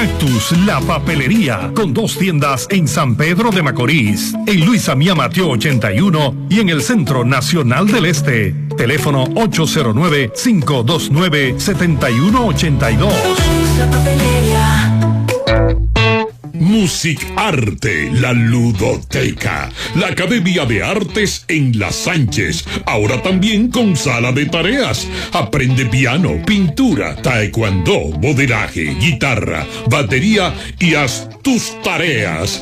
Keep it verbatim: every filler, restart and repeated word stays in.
Cactus, la papelería, con dos tiendas en San Pedro de Macorís, en Luis Amía Mateo ochenta y uno y en el Centro Nacional del Este. Teléfono ocho cero nueve, cinco dos nueve, siete uno ocho dos. La papelería. Music Arte, la ludoteca, la Academia de Artes en Las Sánchez, ahora también con sala de tareas. Aprende piano, pintura, taekwondo, modelaje, guitarra, batería y haz tus tareas.